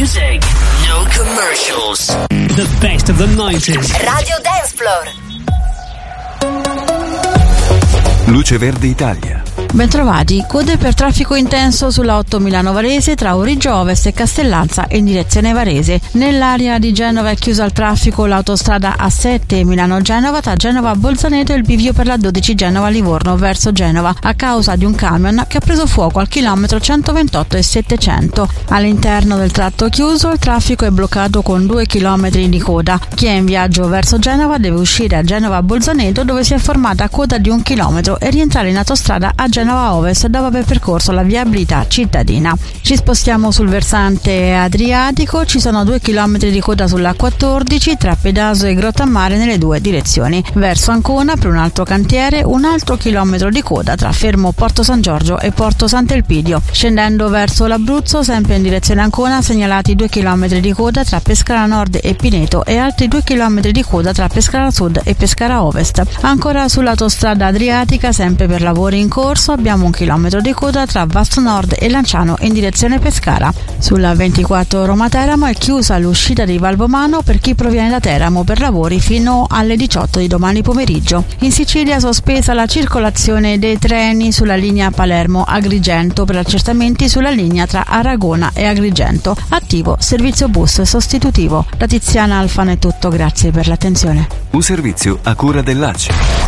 music, no commercials. The best of the 90s. Radio Dance Floor. Luce Verde Italia. Bentrovati, code per traffico intenso sulla 8 Milano-Varese tra Origgio Ovest e Castellanza in direzione Varese. Nell'area di Genova è chiusa al traffico l'autostrada A7 Milano-Genova tra Genova a Bolzaneto e il bivio per la 12 Genova-Livorno verso Genova a causa di un camion che ha preso fuoco al chilometro 128 e 700. All'interno del tratto chiuso il traffico è bloccato con 2 chilometri di coda. Chi è in viaggio verso Genova deve uscire a Genova-Bolzaneto dove si è formata coda di 1 chilometro e rientrare in autostrada a Genova Ovest dopo aver percorso la viabilità cittadina. Ci spostiamo sul versante adriatico, ci sono 2 chilometri di coda sulla 14 tra Pedaso e Grottammare nelle 2 direzioni. Verso Ancona per un altro cantiere, un altro chilometro di coda tra Fermo Porto San Giorgio e Porto Sant'Elpidio. Scendendo verso l'Abruzzo, sempre in direzione Ancona, segnalati 2 chilometri di coda tra Pescara Nord e Pineto e altri 2 chilometri di coda tra Pescara Sud e Pescara Ovest. Ancora sull'autostrada adriatica, sempre per lavori in corso, abbiamo 1 chilometro di coda tra Vasto Nord e Lanciano in direzione Pescara. Sulla 24 Roma-Teramo è chiusa l'uscita di Valvomano per chi proviene da Teramo per lavori fino alle 18 di domani pomeriggio. In Sicilia è sospesa la circolazione dei treni sulla linea Palermo-Agrigento per accertamenti sulla linea tra Aragona e Agrigento. Attivo servizio bus sostitutivo. Da Tiziana Alfano è tutto, grazie per l'attenzione. Un servizio a cura dell'ACI.